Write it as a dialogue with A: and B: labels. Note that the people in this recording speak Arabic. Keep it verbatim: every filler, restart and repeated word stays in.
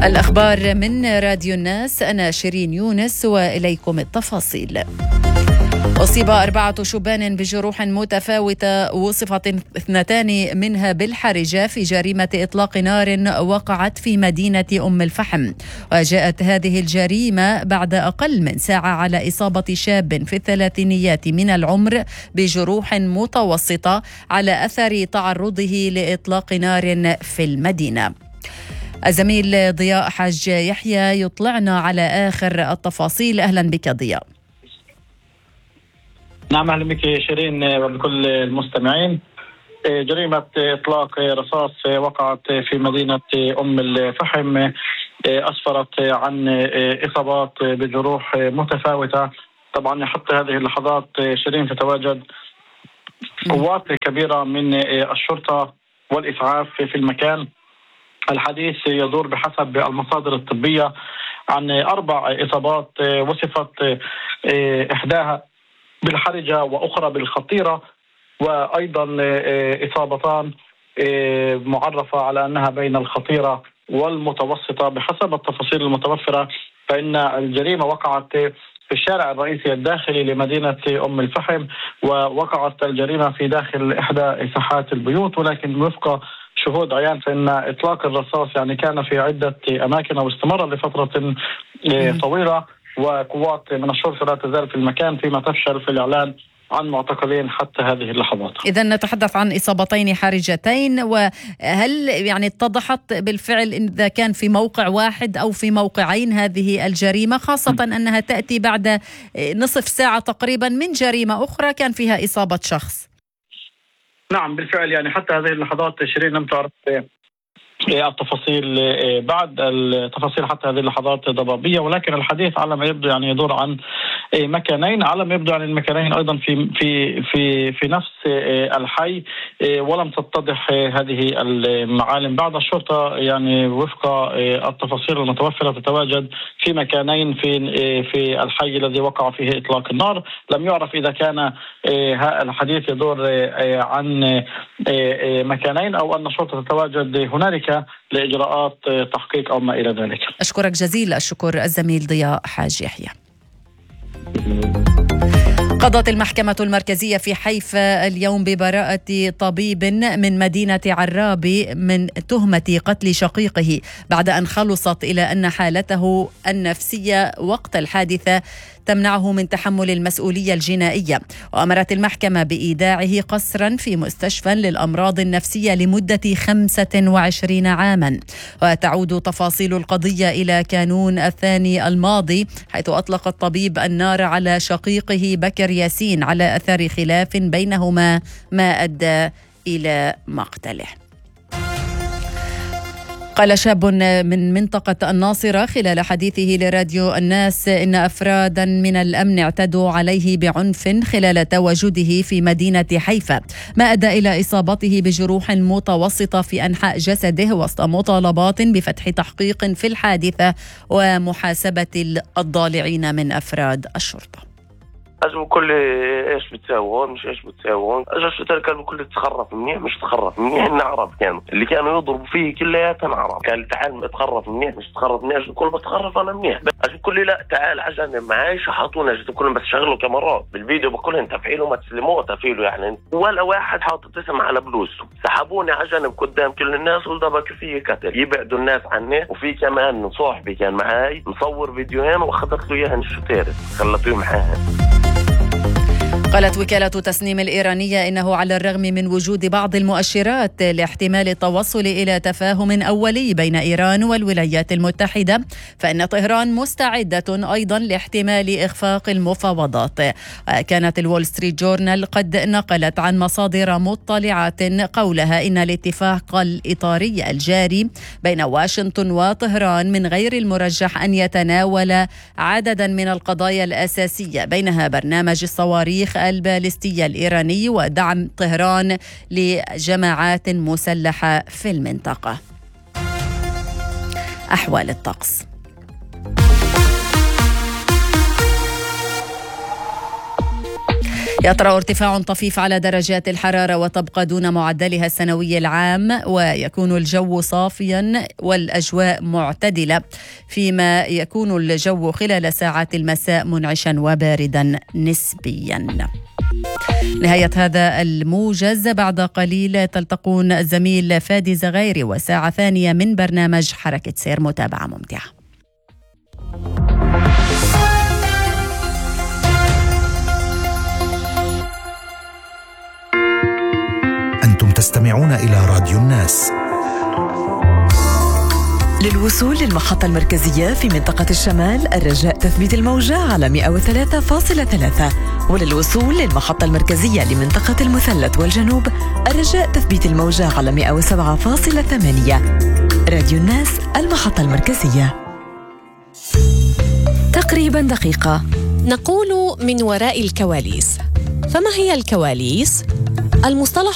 A: الأخبار من راديو الناس، أنا شيرين يونس وإليكم التفاصيل. أصيب أربعة شبان بجروح متفاوتة وصفت اثنتان منها بالحرجة في جريمة إطلاق نار وقعت في مدينة أم الفحم. وجاءت هذه الجريمة بعد أقل من ساعة على إصابة شاب في الثلاثينيات من العمر بجروح متوسطة على أثر تعرضه لإطلاق نار في المدينة. الزميل ضياء حاج يحيى يطلعنا على آخر التفاصيل. أهلا بك ضياء.
B: نعم، أهلا بك شيرين وبكل المستمعين. جريمة إطلاق رصاص وقعت في مدينة أم الفحم أسفرت عن إصابات بجروح متفاوتة. طبعا حتى هذه اللحظات شيرين تتواجد قوات كبيرة من الشرطة والإسعاف في المكان. الحديث يدور بحسب المصادر الطبية عن أربع إصابات وصفت إحداها بالحرجة وأخرى بالخطيرة، وأيضا إصابتان معرفة على أنها بين الخطيرة والمتوسطة بحسب التفاصيل المتوفرة. فإن الجريمة وقعت في الشارع الرئيسي الداخلي لمدينة أم الفحم، ووقعت الجريمة في داخل إحدى ساحات البيوت، ولكن وفق شهود عيان فإن إطلاق الرصاص يعني كان في عدة أماكن واستمر لفترة طويلة، وقوات من الشرطة لا تزال في المكان فيما تفشل في الإعلان عن معتقلين حتى هذه اللحظات.
A: إذن نتحدث عن إصابتين حرجتين، وهل يعني اتضحت بالفعل إذا كان في موقع واحد أو في موقعين هذه الجريمة، خاصة أنها تأتي بعد نصف ساعة تقريبا من جريمة أخرى كان فيها إصابة شخص؟
B: نعم بالفعل، يعني حتى هذه اللحظات شيرين لم تعرف التفاصيل بعد التفاصيل حتى هذه اللحظات ضبابية، ولكن الحديث على ما يبدو يعني يدور عن مكانين، على ما يبدو عن المكانين أيضا في في في في نفس الحي، ولم تتضح هذه المعالم بعد. الشرطة يعني وفق التفاصيل المتوفرة تتواجد في مكانين في في الحي الذي وقع فيه إطلاق النار. لم يعرف إذا كان الحديث يدور عن مكانين أو أن الشرطة تتواجد هنالك لإجراءات تحقيق أو ما إلى ذلك.
A: أشكرك جزيل الشكر الزميل ضياء حاج يحيى. قضت المحكمة المركزية في حيفا اليوم ببراءة طبيب من مدينة عرابي من تهمة قتل شقيقه بعد أن خلصت إلى أن حالته النفسية وقت الحادثة تمنعه من تحمل المسؤولية الجنائية. وأمرت المحكمة بإيداعه قسرا في مستشفى للأمراض النفسية لمدة خمسة وعشرين عاما. وتعود تفاصيل القضية إلى كانون الثاني الماضي، حيث أطلق الطبيب النار على شقيقه بكر ياسين على أثر خلاف بينهما ما أدى إلى مقتله. قال شاب من منطقة الناصرة خلال حديثه لراديو الناس إن أفرادا من الأمن اعتدوا عليه بعنف خلال تواجده في مدينة حيفا، ما أدى إلى إصابته بجروح متوسطة في أنحاء جسده، وسط مطالبات بفتح تحقيق في الحادثة ومحاسبة الضالعين من أفراد الشرطة.
C: اجوا كل ايش بتساوون مش ايش بتساوون. اجوا الشتاء كانوا كل تخرف منيح مش تخرف منيح. إن عرب كانوا اللي كانوا يضربوا فيه كلياتهم عرب. قال تعال تخرف منيح مش تخرف منيح. كل ما تخرف انا منيح. اجوا كل لا تعال عشان معاي شحطونا جت كلهم بس شغلوا كاميرات بالفيديو بكلهم تفعيلوا ما تسلموه تفعيلوا يعني. ولا واحد حاطط اسم على بلوزته. سحبوني عجنب قدام كل الناس وضربوا فيه قتل يبعدوا الناس عني. وفي كمان صاحبي كان معاي مصور فيديوهين واخذت له اياهن الشتيرة خلته معاها.
A: قالت وكالة تسنيم الإيرانية إنه على الرغم من وجود بعض المؤشرات لاحتمال التوصل إلى تفاهم أولي بين إيران والولايات المتحدة، فإن طهران مستعدة أيضا لاحتمال إخفاق المفاوضات. كانت الول ستريت جورنال قد نقلت عن مصادر مطلعات قولها إن الاتفاق الإطاري الجاري بين واشنطن وطهران من غير المرجح أن يتناول عددا من القضايا الأساسية، بينها برنامج الصواريخ البالستية الإيراني ودعم طهران لجماعات مسلحة في المنطقة. أحوال الطقس. يطرأ ارتفاع طفيف على درجات الحرارة وتبقى دون معدلها السنوي العام، ويكون الجو صافيا والأجواء معتدلة، فيما يكون الجو خلال ساعات المساء منعشا وباردا نسبيا. نهاية هذا الموجز. بعد قليل تلتقون الزميل فادي زغيري وساعة ثانية من برنامج حركة سير. متابعة ممتعة.
D: أنتم تستمعون إلى راديو الناس.
E: للوصول للمحطة المركزية في منطقة الشمال الرجاء تثبيت الموجة على مئة وثلاثة فاصلة ثلاثة، وللوصول للمحطة المركزية لمنطقة المثلث والجنوب الرجاء تثبيت الموجة على مئة وسبعة فاصلة ثمانية. راديو الناس، المحطة المركزية.
F: تقريبا دقيقة نقول من وراء الكواليس. فما هي الكواليس؟ المصطلح